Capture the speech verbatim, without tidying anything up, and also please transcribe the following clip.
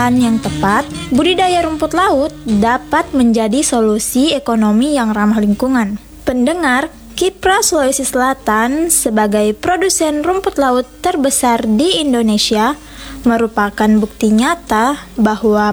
pengelolaan yang tepat, budidaya rumput laut dapat menjadi solusi ekonomi yang ramah lingkungan. Pendengar, Kipra Sulawesi Selatan sebagai produsen rumput laut terbesar di Indonesia merupakan bukti nyata bahwa